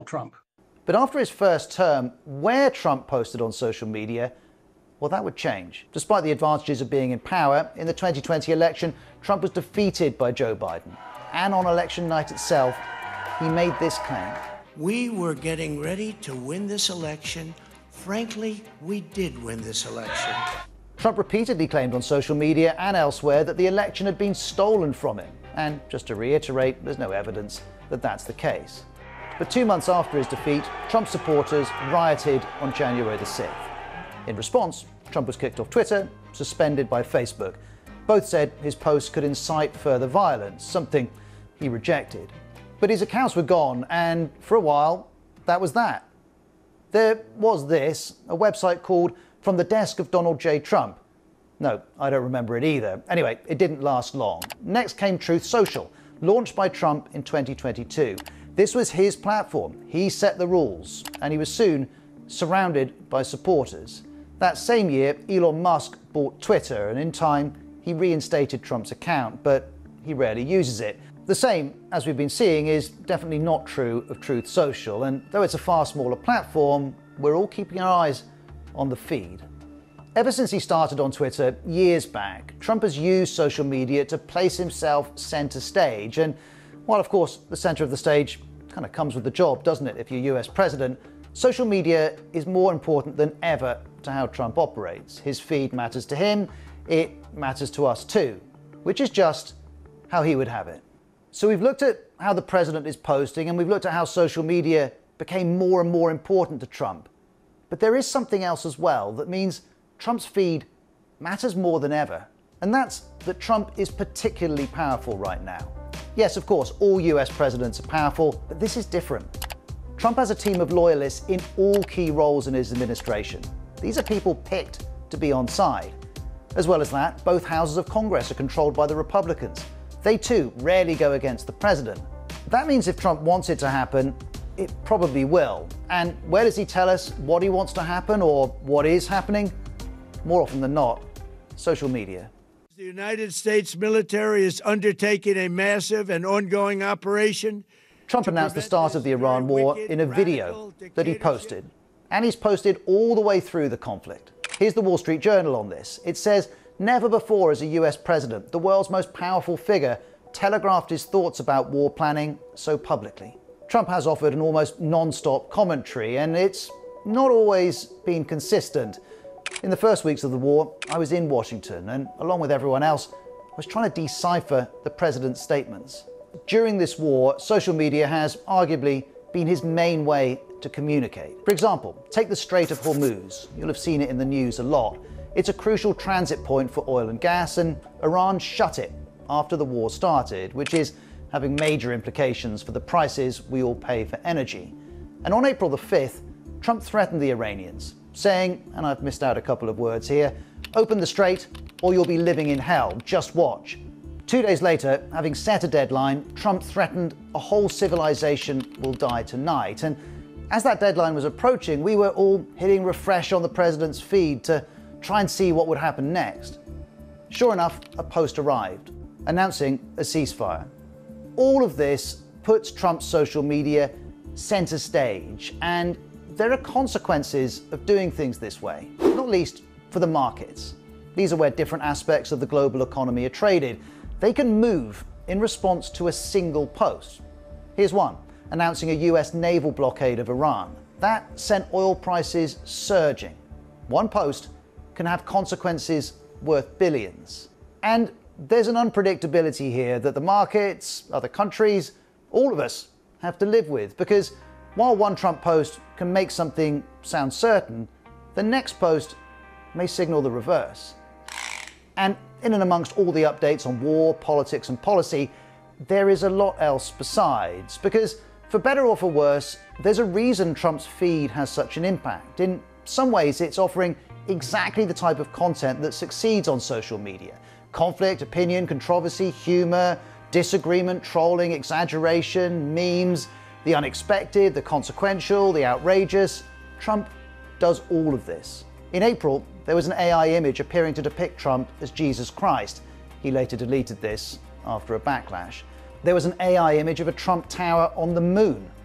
Trump. But after his first term, where Trump posted on social media, well, that would change. Despite the advantages of being in power, in the 2020 election, Trump was defeated by Joe Biden. And on election night itself, he made this claim. We were getting ready to win this election. Frankly, we did win this election. Trump repeatedly claimed on social media and elsewhere that the election had been stolen from him. And just to reiterate, there's no evidence that that's the case. But 2 months after his defeat, Trump supporters rioted on January the 6th. In response, Trump was kicked off Twitter, suspended by Facebook. Both said his posts could incite further violence, something he rejected. But his accounts were gone, and for a while, that was that. There was this, a website called From the Desk of Donald J. Trump. No, I don't remember it either. Anyway, it didn't last long. Next came Truth Social, launched by Trump in 2022. This was his platform. He set the rules, and he was soon surrounded by supporters. That same year, Elon Musk bought Twitter, and in time, he reinstated Trump's account, but he rarely uses it. The same, as we've been seeing, is definitely not true of Truth Social, and though it's a far smaller platform, we're all keeping our eyes on the feed. Ever since he started on Twitter years back, Trump has used social media to place himself center stage, and while of course the center of the stage kind of comes with the job, doesn't it, if you're US president, social media is more important than ever to how Trump operates. His feed matters to him, it matters to us too, which is just how he would have it. So we've looked at how the president is posting, and we've looked at how social media became more and more important to Trump. But there is something else as well that means Trump's feed matters more than ever. And that's that Trump is particularly powerful right now. Yes, of course, all US presidents are powerful, but this is different. Trump has a team of loyalists in all key roles in his administration. These are people picked to be on side. As well as that, both houses of Congress are controlled by the Republicans. They too rarely go against the president. That means if Trump wants it to happen, it probably will. And where does he tell us what he wants to happen or what is happening? More often than not, social media. The United States military is undertaking a massive and ongoing operation. Trump announced the start of the Iran war in a video that he posted. And he's posted all the way through the conflict. Here's the Wall Street Journal on this. It says, never before as a US president, the world's most powerful figure telegraphed his thoughts about war planning so publicly. Trump has offered an almost non-stop commentary, and it's not always been consistent. In the first weeks of the war, I was in Washington, and along with everyone else, I was trying to decipher the president's statements. During this war, social media has arguably been his main way to communicate. For example, take the Strait of Hormuz. You'll have seen it in the news a lot. It's a crucial transit point for oil and gas, and Iran shut it after the war started, which is having major implications for the prices we all pay for energy. And on April the 5th, Trump threatened the Iranians, saying, and I've missed out a couple of words here, open the strait or you'll be living in hell, just watch. 2 days later, having set a deadline, Trump threatened a whole civilization will die tonight. And as that deadline was approaching, we were all hitting refresh on the president's feed to try and see what would happen next. Sure enough, a post arrived, announcing a ceasefire. All of this puts Trump's social media center stage, and there are consequences of doing things this way, not least for the markets. These are where different aspects of the global economy are traded. They can move in response to a single post. Here's one, announcing a US naval blockade of Iran. That sent oil prices surging. One post can have consequences worth billions. And there's an unpredictability here that the markets, other countries, all of us have to live with, because while one Trump post can make something sound certain, the next post may signal the reverse. And in and amongst all the updates on war, politics and policy, there is a lot else besides, because for better or for worse, there's a reason Trump's feed has such an impact. In some ways, it's offering exactly the type of content that succeeds on social media. Conflict, opinion, controversy, humor, disagreement, trolling, exaggeration, memes, the unexpected, the consequential, the outrageous. Trump does all of this. In April, there was an AI image appearing to depict Trump as Jesus Christ. He later deleted this after a backlash. There was an AI image of a Trump Tower on the moon.